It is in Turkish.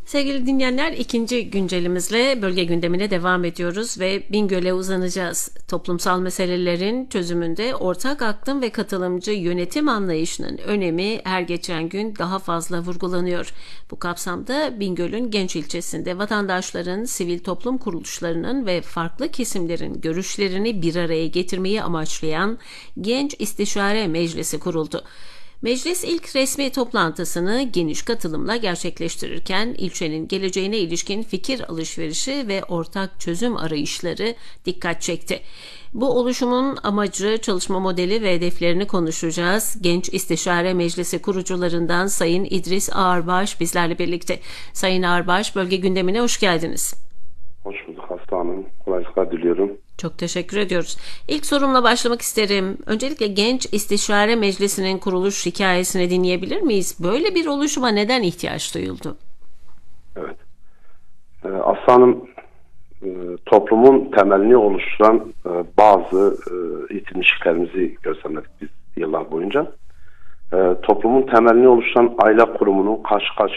Sevgili dinleyenler, ikinci güncelimizle bölge gündemine devam ediyoruz ve Bingöl'e uzanacağız. Toplumsal meselelerin çözümünde ortak aklın ve katılımcı yönetim anlayışının önemi her geçen gün daha fazla vurgulanıyor. Bu kapsamda Bingöl'ün Genç ilçesinde vatandaşların, sivil toplum kuruluşlarının ve farklı kesimlerin görüşlerini bir araya getirmeyi amaçlayan Genç İstişare Meclisi kuruldu. Meclis ilk resmi toplantısını geniş katılımla gerçekleştirirken ilçenin geleceğine ilişkin fikir alışverişi ve ortak çözüm arayışları dikkat çekti. Bu oluşumun amacı, çalışma modeli ve hedeflerini konuşacağız. Genç İstişare Meclisi kurucularından Sayın İdris Ağırbaş bizlerle birlikte. Sayın Ağırbaş, bölge gündemine hoş geldiniz. Hoş bulduk Aslı Hanım. Kolaylıklar diliyorum. Çok teşekkür ediyoruz. İlk sorumla başlamak isterim. Öncelikle Genç İstişare Meclisi'nin kuruluş hikayesini dinleyebilir miyiz? Böyle bir oluşuma neden ihtiyaç duyuldu? Evet. Aslı Hanım, toplumun temelini oluşturan bazı yitirmişliklerimizi gözlemledik biz yıllar boyunca. Toplumun temelini oluşturan aile kurumunun karşı karşıya